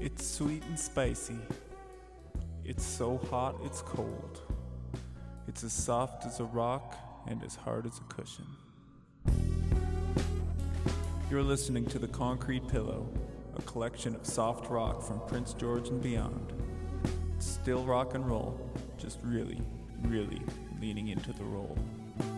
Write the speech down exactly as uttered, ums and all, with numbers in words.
It's sweet and spicy. It's so hot it's cold. It's as soft as a rock and as hard as a cushion. You're listening to The Concrete Pillow, a collection of soft rock from Prince George and beyond. It's still rock and roll, just really, really leaning into the roll.